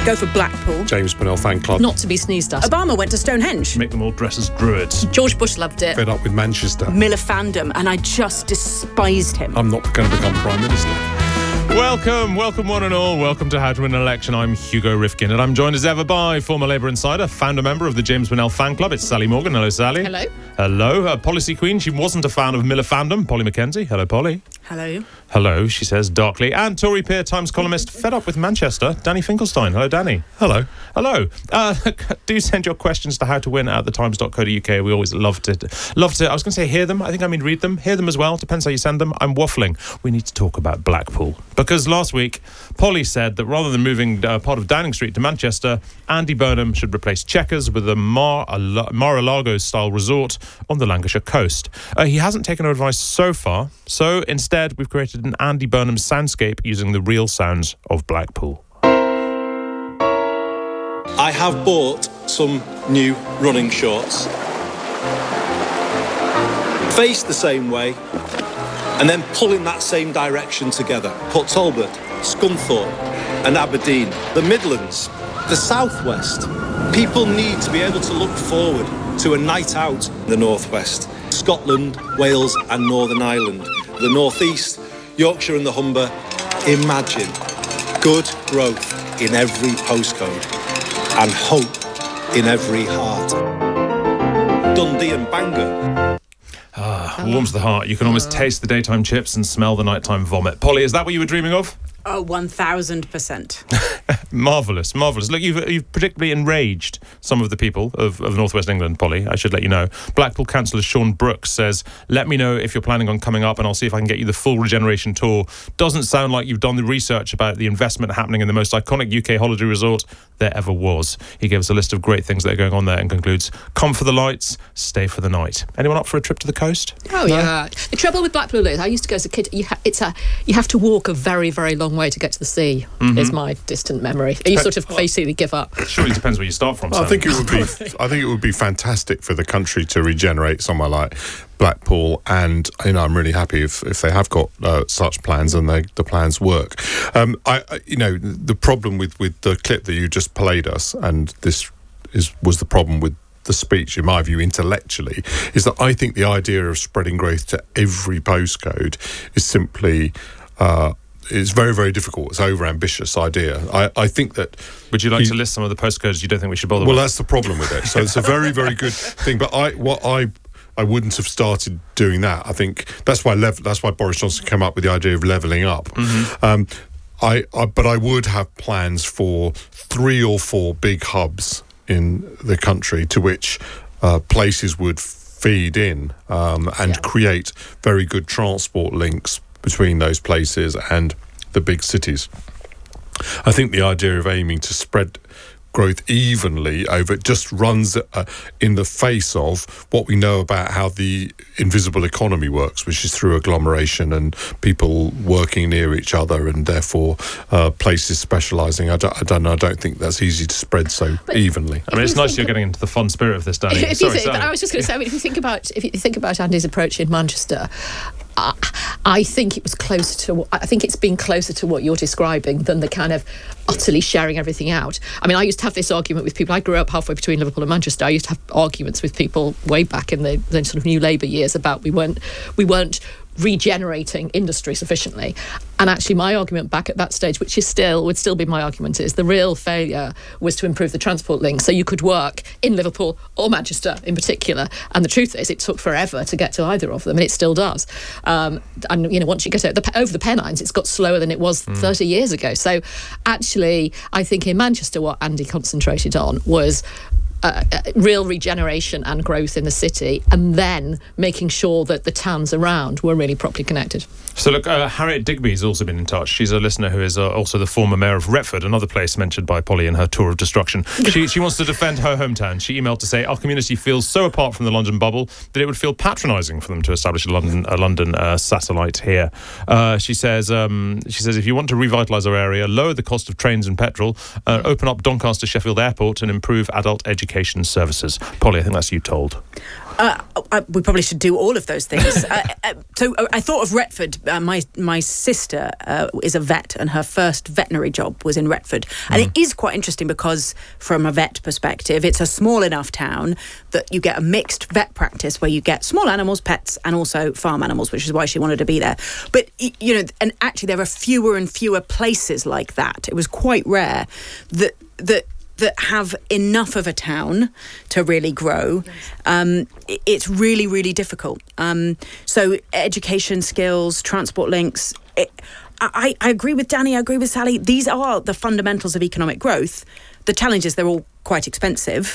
Go for Blackpool. James Bonnell fan club. Not to be sneezed at. Obama went to Stonehenge. Make them all dress as druids. George Bush loved it. Fed up with Manchester. Miller fandom, and I just despised him. I'm not going to become Prime Minister. Welcome one and all. Welcome to How to Win an Election. I'm Hugo Rifkin, and I'm joined as ever by former Labour insider, founder member of the James Bonnell fan club. It's Sally Morgan. Hello, Sally. Hello. Hello. Policy queen. She wasn't a fan of Miller fandom. Polly Mackenzie. Hello, Polly. Hello. Hello, she says darkly. And Tory peer Times columnist, fed up with Manchester, Danny Finkelstein. Hello, Danny. Hello. Hello. Do send your questions to howtowin@thetimes.co.uk. We always love to. I was going to say hear them. I think I mean read them. Hear them as well. Depends how you send them. I'm waffling. We need to talk about Blackpool. Because last week, Polly said that rather than moving part of Downing Street to Manchester, Andy Burnham should replace Chequers with a Mar-a-Lago-style resort on the Lancashire coast. He hasn't taken our advice so far, so instead we've created an Andy Burnham soundscape using the real sounds of Blackpool. I have bought some new running shorts. Face the same way, and then pull in that same direction together. Port Talbot, Scunthorpe and Aberdeen, the Midlands, the Southwest. People need to be able to look forward to a night out in the Northwest. Scotland, Wales and Northern Ireland. The Northeast, Yorkshire and the Humber. Imagine good growth in every postcode and hope in every heart. Dundee and Bangor. Warms the heart. You can almost taste the daytime chips and smell the nighttime vomit. Polly, is that what you were dreaming of? Oh, 1,000%. Marvellous, marvellous. Look, you've predictably enraged some of the people of North West England, Polly. I should let you know. Blackpool councillor Sean Brooks says, let me know if you're planning on coming up and I'll see if I can get you the full regeneration tour. Doesn't sound like you've done the research about the investment happening in the most iconic UK holiday resort there ever was. He gave us a list of great things that are going on there and concludes, come for the lights, stay for the night. Anyone up for a trip to the coast? Oh, no? Yeah. The trouble with Blackpool is, I used to go as a kid, you have to walk a very, very long way to get to the sea, is my distant memory. You sort of basically give up. Surely depends where you start from. I think it would be fantastic for the country to regenerate somewhere like Blackpool, and I'm really happy if they have got such plans and the plans work. The problem with the clip that you just played us, and this was the problem with the speech, in my view, intellectually, is that I think the idea of spreading growth to every postcode is simply it's very, very difficult. It's an over-ambitious idea. I think that... Would you like to list some of the postcodes you don't think we should bother with? Well, that's the problem with it. So it's a very, very good thing. But I wouldn't have started doing that. I think that's why Boris Johnson came up with the idea of levelling up. But I would have plans for 3 or 4 big hubs in the country to which places would feed in and create very good transport links between those places and the big cities. I think the idea of aiming to spread growth evenly over it just runs in the face of what we know about how the invisible economy works, which is through agglomeration and people working near each other, and therefore places specialising. I don't think that's easy to spread so evenly. I mean, it's nice you're getting into the fun spirit of this, Danny. I was just going to say, if you think about Andy's approach in Manchester, I think it was closer to. I think it's been closer to what you're describing than the kind of utterly sharing everything out. I mean, I used to have this argument with people. I grew up halfway between Liverpool and Manchester. I used to have arguments with people way back in the sort of New Labour years about we weren't regenerating industry sufficiently. And actually my argument back at that stage, which would still be my argument, is the real failure was to improve the transport links so you could work in Liverpool or Manchester in particular. And the truth is it took forever to get to either of them, and it still does. And once you get over the Pennines, it's got slower than it was 30 years ago. So actually I think in Manchester what Andy concentrated on was real regeneration and growth in the city, and then making sure that the towns around were really properly connected. So look, Harriet Digby's also been in touch. She's a listener who is also the former mayor of Retford, another place mentioned by Polly in her tour of destruction. She wants to defend her hometown. She emailed to say, our community feels so apart from the London bubble that it would feel patronising for them to establish a London satellite here. She says, if you want to revitalise our area, lower the cost of trains and petrol, open up Doncaster Sheffield Airport and improve adult education education services. Polly, I think that's you told. We probably should do all of those things. So I thought of Retford. My sister is a vet, and her first veterinary job was in Retford. And it is quite interesting because, from a vet perspective, it's a small enough town that you get a mixed vet practice where you get small animals, pets, and also farm animals, which is why she wanted to be there. But, and actually there are fewer and fewer places like that. It was quite rare that have enough of a town to really grow. It's really, really difficult. So education skills, transport links. I agree with Danny, I agree with Sally. These are the fundamentals of economic growth. The challenge is they're all quite expensive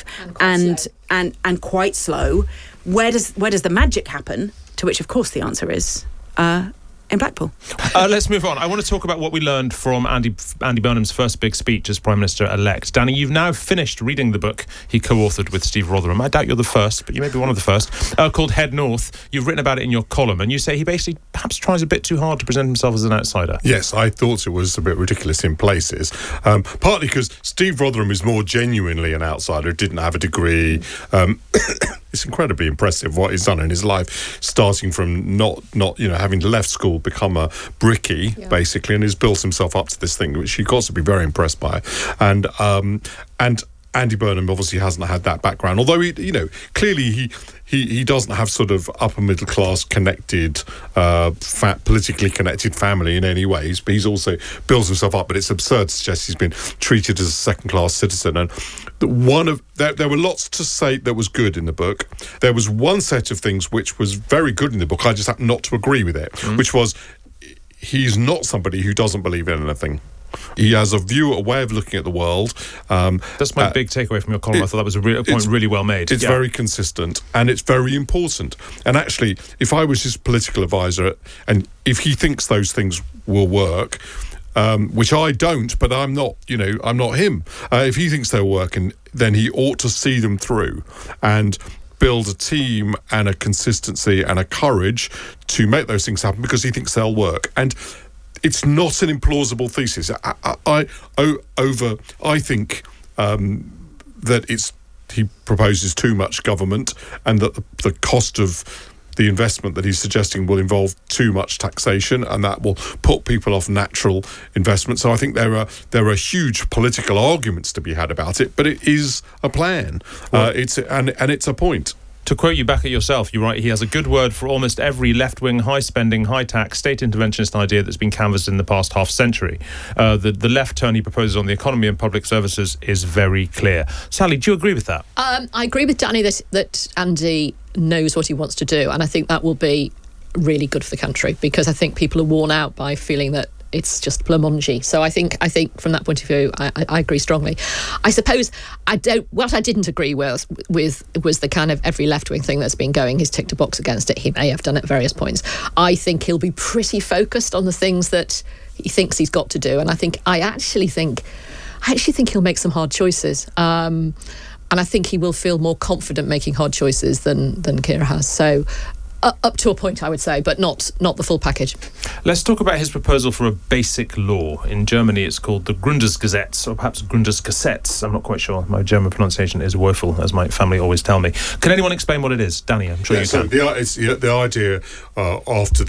and quite slow. Where does the magic happen? To which, of course, the answer is in Blackpool. Let's move on. I want to talk about what we learned from Andy Burnham's first big speech as Prime Minister-elect. Danny, you've now finished reading the book he co-authored with Steve Rotherham. I doubt you're the first, but you may be one of the first, called Head North. You've written about it in your column, and you say he basically perhaps tries a bit too hard to present himself as an outsider. Yes, I thought it was a bit ridiculous in places, partly because Steve Rotherham is more genuinely an outsider, didn't have a degree. It's incredibly impressive what he's done in his life, starting from not having left school, become a brickie, basically, and has built himself up to this thing, which you've got to be very impressed by. And Andy Burnham obviously hasn't had that background, although clearly he doesn't have sort of upper middle class connected, politically connected family in any ways, but he's also built himself up. But it's absurd to suggest he's been treated as a second class citizen. And there were lots to say that was good in the book. There was one set of things which was very good in the book. I just happen not to agree with it, which was he's not somebody who doesn't believe in anything. He has a way of looking at the world. That's my big takeaway from your column. I thought that was a point really well made. It's very consistent, and it's very important. And actually, if I was his political advisor, and if he thinks those things will work, which I don't, but I'm not him. If he thinks they'll work, then he ought to see them through and build a team and a consistency and a courage to make those things happen because he thinks they'll work. And it's not an implausible thesis. I think that he proposes too much government, and that the cost of the investment that he's suggesting will involve too much taxation, and that will put people off natural investment. So I think there are huge political arguments to be had about it, but it is a plan. It's a point. To quote you back at yourself, you write, he has a good word for almost every left-wing, high-spending, high-tax, state interventionist idea that's been canvassed in the past half-century. The left turn he proposes on the economy and public services is very clear. Sally, do you agree with that? I agree with Danny that Andy knows what he wants to do, and I think that will be really good for the country, because I think people are worn out by feeling that it's just blancmange. So I think from that point of view, I agree strongly. I suppose what I didn't agree with was the kind of every left-wing thing that's been going. He's ticked a box against it. He may have done it at various points. I think he'll be pretty focused on the things that he thinks he's got to do. And I actually think he'll make some hard choices. And I think he will feel more confident making hard choices than Keir has. So up to a point, I would say, but not the full package. Let's talk about his proposal for a basic law. In Germany, it's called the Grundgesetz, or perhaps Grundgesetz. I'm not quite sure. My German pronunciation is woeful, as my family always tell me. Can anyone explain what it is? Danny, I'm sure you can. The idea after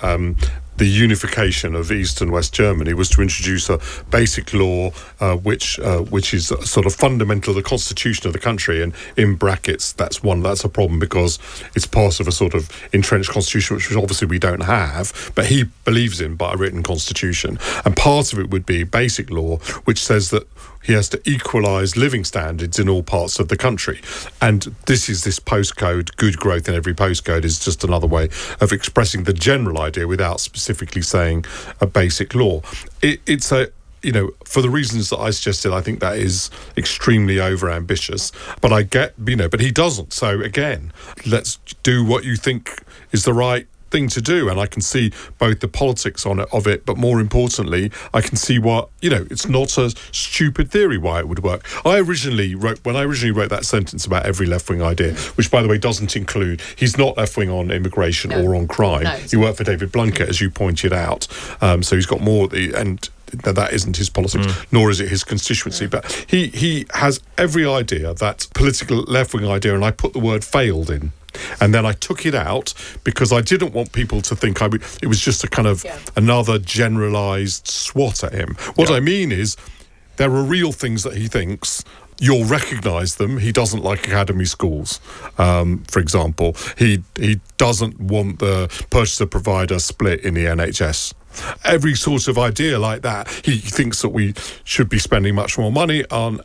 the unification of East and West Germany was to introduce a basic law which is sort of fundamental to the constitution of the country, and in brackets that's a problem because it's part of a sort of entrenched constitution which obviously we don't have, but he believes in by a written constitution. And part of it would be basic law, which says that he has to equalise living standards in all parts of the country. And this postcode, good growth in every postcode, is just another way of expressing the general idea without specifically saying a basic law. It's for the reasons that I suggested, I think that is extremely overambitious. But I get, but he doesn't. So again, let's do what you think is the right thing to do, and I can see both the politics of it, but more importantly, I can see what it's not a stupid theory why it would work. When I originally wrote that sentence about every left-wing idea, which by the way doesn't include, he's not left-wing on immigration or on crime. He worked for David Blunkett, as you pointed out, so he's got more, and that isn't his politics, nor is it his constituency. But he has every idea, that political left-wing idea, and I put the word failed in. And then I took it out because I didn't want people to think it was just a kind of another generalised swat at him. What I mean is, there are real things that he thinks. You'll recognise them. He doesn't like academy schools, for example. He doesn't want the purchaser-provider split in the NHS. Every sort of idea like that, he thinks that we should be spending much more money on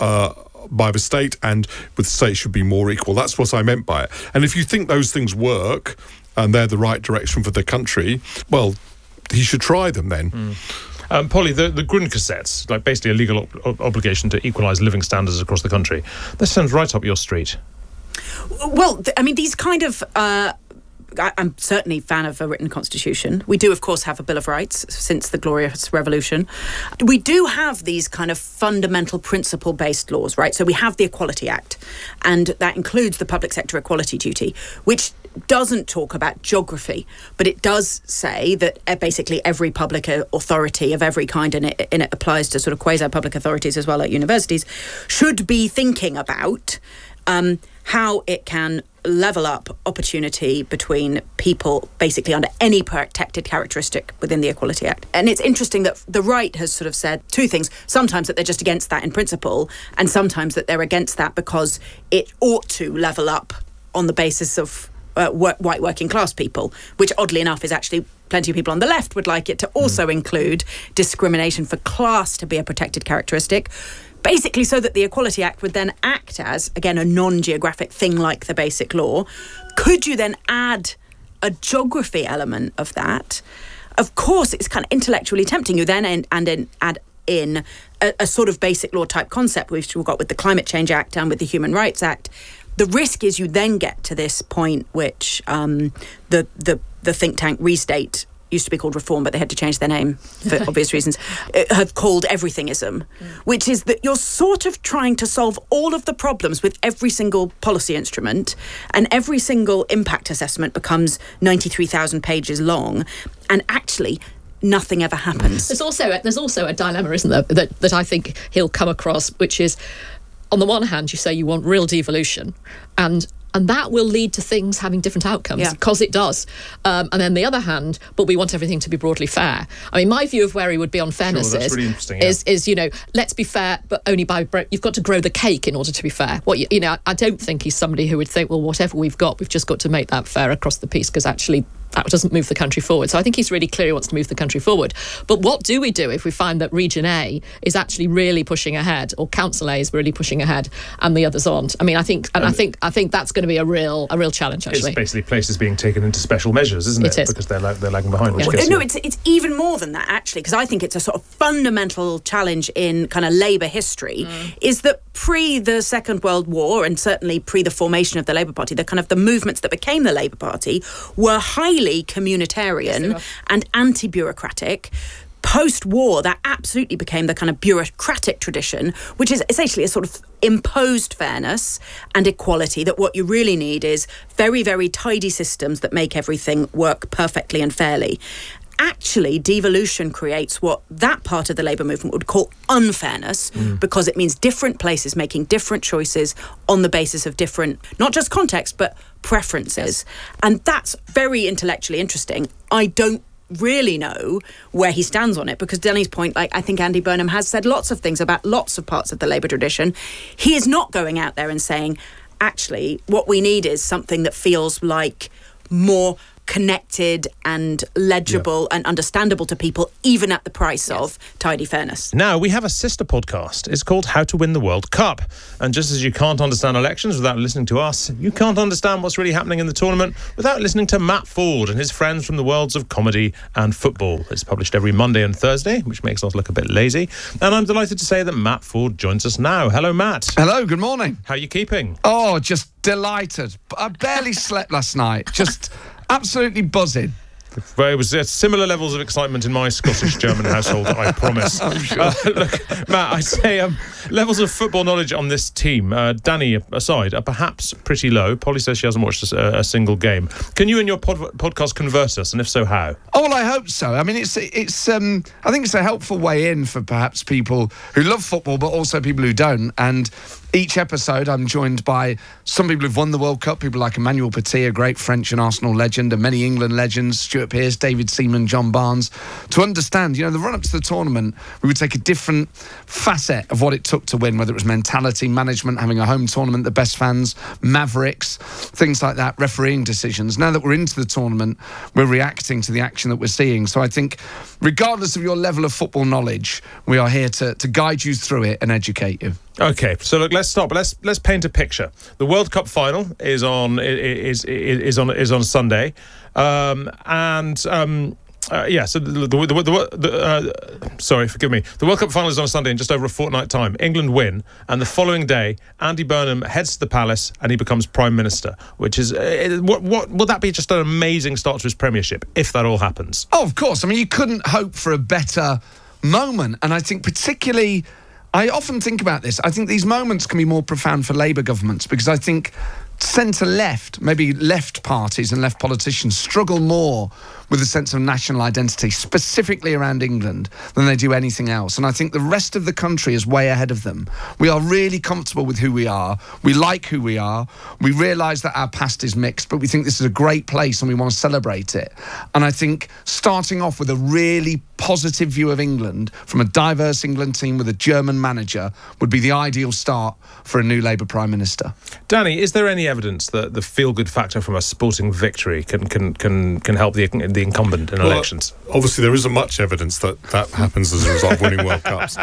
by the state, and with the state should be more equal. That's what I meant by it. And if you think those things work and they're the right direction for the country, well, he should try them then. Polly, the Grundgesetz, like basically a legal obligation to equalise living standards across the country, that sounds right up your street. Well, I mean, these kind of... I'm certainly a fan of a written constitution. We do, of course, have a Bill of Rights since the Glorious Revolution. We do have these kind of fundamental principle-based laws, right? So we have the Equality Act, and that includes the public sector equality duty, which doesn't talk about geography, but it does say that basically every public authority of every kind, and it applies to sort of quasi-public authorities as well, like universities, should be thinking about how it can level up opportunity between people basically under any protected characteristic within the Equality Act. And it's interesting that the right has sort of said two things. Sometimes that they're just against that in principle, and sometimes that they're against that because it ought to level up on the basis of white working class people, which oddly enough is actually plenty of people on the left would like it to also include discrimination for class to be a protected characteristic. Basically so that the Equality Act would then act as, again, a non-geographic thing like the Basic Law. Could you then add a geography element of that? Of course, it's kind of intellectually tempting. You then add in a sort of Basic Law type concept, which we've got with the Climate Change Act and with the Human Rights Act. The risk is you then get to this point which the think tank Restate, used to be called Reform, but they had to change their name for obvious reasons, have called everythingism, which is that you're sort of trying to solve all of the problems with every single policy instrument, and every single impact assessment becomes 93,000 pages long, and actually nothing ever happens. There's also a dilemma, isn't there, that I think he'll come across, which is, on the one hand, you say you want real devolution, and that will lead to things having different outcomes, because it does. And then the other hand, but we want everything to be broadly fair. I mean, my view of where he would be on fairness really is, you know, let's be fair, but only by you've got to grow the cake in order to be fair. You know, I don't think he's somebody who would think, well, whatever we've just got to make that fair across the piece, because actually that doesn't move the country forward. So I think he's really clear he wants to move the country forward. But what do we do if we find that Region A is actually really pushing ahead, or Council A is really pushing ahead, and the others aren't? I mean, I think that's going to be a real challenge. Actually, it's basically places being taken into special measures, isn't it? It is. Because they're lagging behind. It's even more than that, actually, because I think it's a sort of fundamental challenge in kind of Labour history, is that pre the Second World War, and certainly pre the formation of the Labour Party, the movements that became the Labour Party were highly communitarian and anti-bureaucratic. Post-war, that absolutely became the kind of bureaucratic tradition, which is essentially a sort of imposed fairness and equality, that what you really need is very, very tidy systems that make everything work perfectly and fairly. Actually, devolution creates what that part of the Labour movement would call unfairness, because it means different places making different choices on the basis of different, not just context, but preferences. Yes. And that's very intellectually interesting. I don't really know where he stands on it, because Denny's point, I think Andy Burnham has said lots of things about lots of parts of the Labour tradition. He is not going out there and saying, actually, what we need is something that feels like more connected and legible and understandable to people, even at the price of tidy fairness. Now, we have a sister podcast. It's called How to Win the World Cup. And just as you can't understand elections without listening to us, you can't understand what's really happening in the tournament without listening to Matt Ford and his friends from the worlds of comedy and football. It's published every Monday and Thursday, which makes us look a bit lazy. And I'm delighted to say that Matt Ford joins us now. Hello, Matt. Hello, good morning. How are you keeping? Oh, just delighted. I barely slept last night. Just absolutely buzzing. But it was similar levels of excitement in my Scottish German household, I promise. Look, Matt, I say levels of football knowledge on this team, Danny aside, are perhaps pretty low. Polly says she hasn't watched a single game. Can you and your podcast convert us, and if so, how? Oh, well, I hope so. I mean, it's. I think it's a helpful way in for perhaps people who love football, but also people who don't. And each episode, I'm joined by some people who've won the World Cup, people like Emmanuel Petit, a great French and Arsenal legend, and many England legends, Stuart Pearce, David Seaman, John Barnes, to understand, the run-up to the tournament, we would take a different facet of what it took to win, whether it was mentality, management, having a home tournament, the best fans, mavericks, things like that, refereeing decisions. Now that we're into the tournament, we're reacting to the action that we're seeing. So I think, regardless of your level of football knowledge, we are here to guide you through it and educate you. Okay, so look, let's stop. Let's paint a picture. The World Cup final is on Sunday, So sorry, forgive me. The World Cup final is on a Sunday in just over a fortnight time. England win, and the following day, Andy Burnham heads to the palace and he becomes Prime Minister. Which is what will that be? Just an amazing start to his premiership if that all happens. Oh, of course. I mean, you couldn't hope for a better moment, and I think particularly. I often think about this. I think these moments can be more profound for Labour governments because I think centre-left, maybe left parties and left politicians struggle more with a sense of national identity, specifically around England, than they do anything else. And I think the rest of the country is way ahead of them. We are really comfortable with who we are. We like who we are. We realise that our past is mixed, but we think this is a great place and we want to celebrate it. And I think starting off with a really positive view of England from a diverse England team with a German manager would be the ideal start for a new Labour Prime Minister. Danny, is there any evidence that the feel-good factor from a sporting victory can help the incumbent in elections? Obviously, there isn't much evidence that happens as a result of winning World Cups.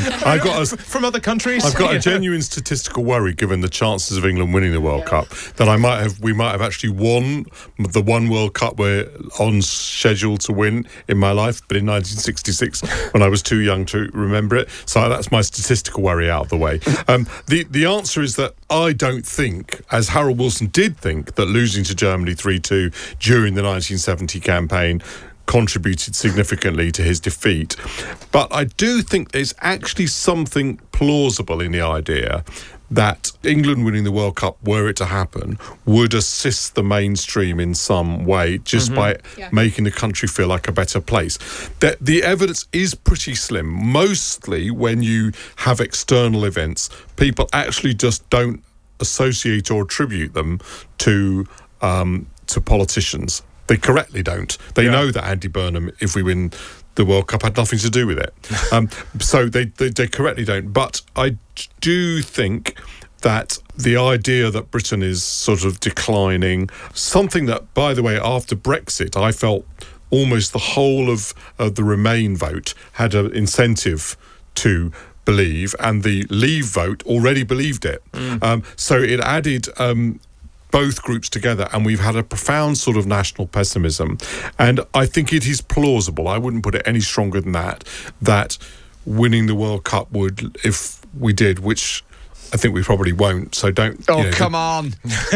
From other countries, I've got a genuine statistical worry, given the chances of England winning the World Cup, that we might have actually won the one World Cup we're on schedule to win in my life, but in 1966 when I was too young to remember it. So that's my statistical worry out of the way. The answer is that I don't think, as Harold Wilson did think, that losing to Germany 3-2 during the 1970 campaign contributed significantly to his defeat. But I do think there's actually something plausible in the idea that England winning the World Cup, were it to happen, would assist the mainstream in some way just by making the country feel like a better place. The evidence is pretty slim. Mostly when you have external events, people actually just don't associate or attribute them to politicians. They correctly don't. They know that Andy Burnham, if we win the World Cup, had nothing to do with it. So they correctly don't. But I do think that the idea that Britain is sort of declining, something that, by the way, after Brexit, I felt almost the whole of the Remain vote had an incentive to believe, and the Leave vote already believed it. So it added both groups together, and we've had a profound sort of national pessimism. And I think it is plausible, I wouldn't put it any stronger than that winning the World Cup would, if we did, which I think we probably won't, so don't... come on.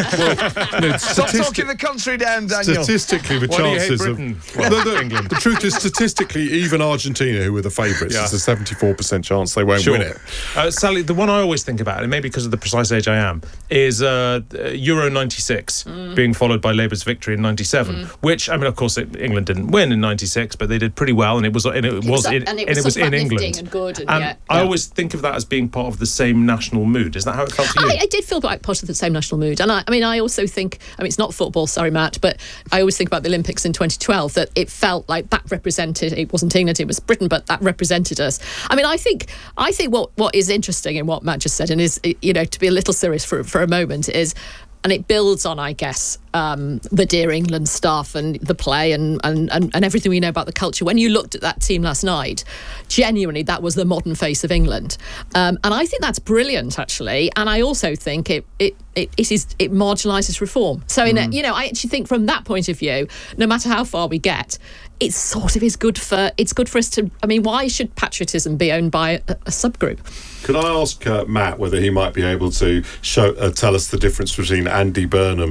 Stop talking the country down, Daniel. Statistically, the chances of... England. The truth is, statistically, even Argentina, who were the favourites, there's a 74% chance they won't win it. Sally, the one I always think about, and maybe because of the precise age I am, is Euro 96 being followed by Labour's victory in 97, which, I mean, of course, England didn't win in 96, but they did pretty well, and it was in England. And good, and I always think of that as being part of the same national mood. Is that how it felt to you? I did feel like part of the same national mood. And I also think, it's not football, sorry, Matt, but I always think about the Olympics in 2012, that it felt like that represented, it wasn't England, it was Britain, but that represented us. I mean, I think what is interesting in what Matt just said, and is, to be a little serious for a moment, is, and it builds on, I guess, the Dear England stuff and the play and everything we know about the culture. When you looked at that team last night, genuinely, that was the modern face of England. And I think that's brilliant, actually. And I also think it marginalises reform. So, I actually think from that point of view, no matter how far we get, it sort of is good for us to... I mean, why should patriotism be owned by a subgroup? Could I ask Matt whether he might be able to tell us the difference between Andy Burnham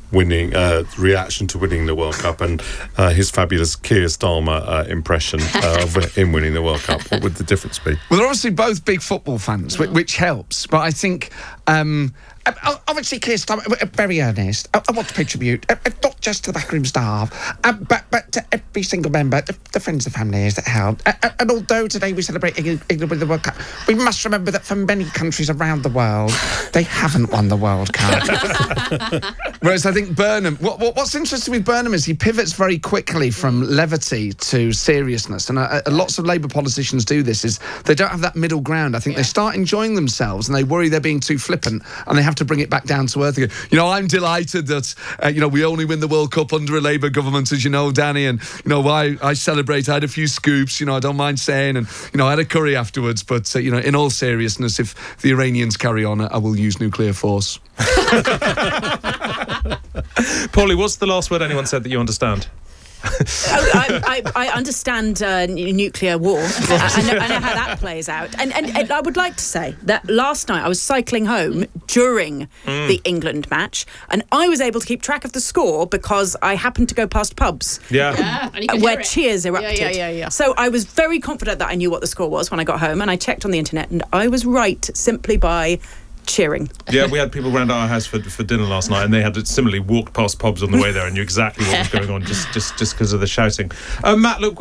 winning reaction to winning the World Cup and his fabulous Keir Starmer impression of him winning the World Cup, what would the difference be? Well, they're obviously both big football fans, which helps. But I think, obviously, Keir Starmer, very earnest. I want to pay tribute, not just to the backroom staff, but to every single member, the friends and families that helped. And although today we celebrate England with the World Cup, we must remember that for many countries around the world, they haven't won the World Cup. Whereas I think Burnham, what's interesting with Burnham is he pivots very quickly from levity to seriousness. And lots of Labour politicians do this, is they don't have that middle ground. I think they start enjoying themselves and they worry they're being too flippant and they have to bring it back down to earth again. You know, I'm delighted that, we only win the World Cup under a Labour government, as you know, Danny, and, I celebrate. I had a few scoops, I don't mind saying, and, I had a curry afterwards, but, in all seriousness, if the Iranians carry on, I will use nuclear force. Paulie, what's the last word anyone said that you understand? I understand nuclear war. I know how that plays out. And I would like to say that last night I was cycling home during the England match, and I was able to keep track of the score because I happened to go past pubs where cheers erupted. Yeah. So I was very confident that I knew what the score was when I got home, and I checked on the internet, and I was right simply by cheering. Yeah, we had people around our house for dinner last night, and they had similarly walked past pubs on the way there and knew exactly what was going on just because of the shouting. Matt, look,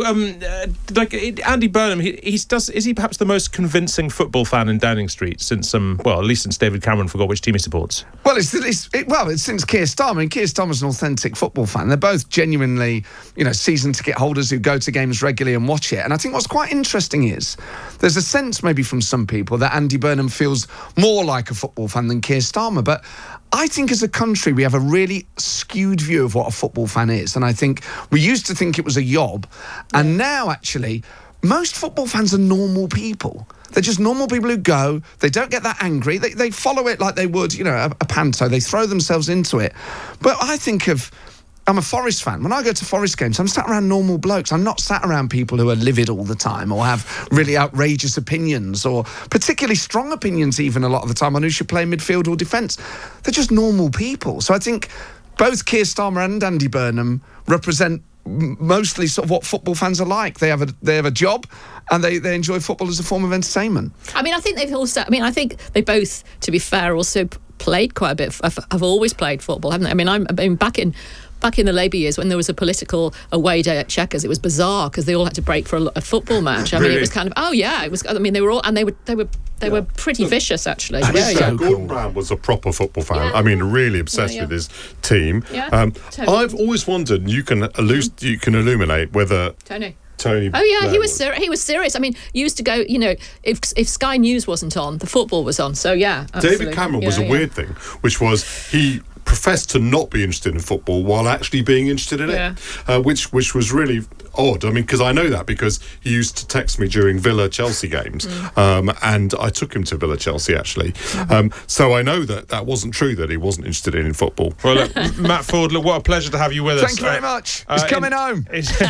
Andy Burnham, is he perhaps the most convincing football fan in Downing Street since at least since David Cameron forgot which team he supports? Well, it's since Keir Starmer. I mean, Keir Starmer's an authentic football fan. They're both genuinely, season ticket holders who go to games regularly and watch it. And I think what's quite interesting is there's a sense maybe from some people that Andy Burnham feels more like a football fan than Keir Starmer, but I think as a country we have a really skewed view of what a football fan is, and I think we used to think it was a yob, and now actually most football fans are normal people. They're just normal people who go, they don't get that angry, they follow it like they would, a panto, they throw themselves into it. But I'm a Forest fan. When I go to Forest games, I'm sat around normal blokes. I'm not sat around people who are livid all the time or have really outrageous opinions or particularly strong opinions even a lot of the time on who should play midfield or defence. They're just normal people. So I think both Keir Starmer and Andy Burnham represent mostly sort of what football fans are like. They have a job and they enjoy football as a form of entertainment. I mean, I think I think they both, to be fair, also played quite a bit. Have always played football, haven't they? I mean, I've been back in the Labour years when there was a political away day at Chequers. It was bizarre because they all had to break for a football match. I mean, it was kind of it was. I mean, they were all, and they were pretty vicious actually. Gordon Brown was a proper football fan. Yeah. I mean, really obsessed with his team. Yeah, totally. I've always wondered. You can illuminate whether Tony. Oh yeah, he was serious. I mean, you used to go, if Sky News wasn't on, the football was on. So yeah, absolutely. David Cameron was a weird thing, which was he professed to not be interested in football while actually being interested in it, which was really odd. I mean, because I know that because he used to text me during Villa-Chelsea games, and I took him to Villa-Chelsea actually. So I know that wasn't true, that he wasn't interested in football. Well, look, Matt Forde, look, what a pleasure to have you with us. Thank you very much. It's coming home.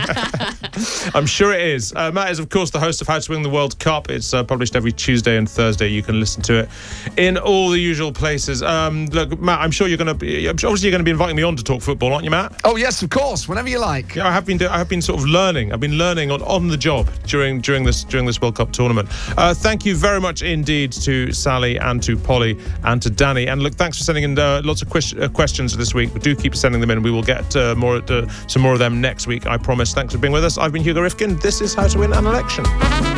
I'm sure it is. Matt is, of course, the host of How to Win the World Cup. It's published every Tuesday and Thursday. You can listen to it in all the usual places. Look, Matt, I'm sure you're going to be inviting me on to talk football, aren't you, Matt? Oh yes, of course. Whenever you like. Yeah, I have been sort of learning. I've been learning on the job during this World Cup tournament. Thank you very much indeed to Sally and to Polly and to Danny. And look, thanks for sending in lots of questions this week. Do keep sending them in. We will get some more of them next week, I promise. Thanks for being with us. I've been Hugo Rifkin. This is How to Win an Election.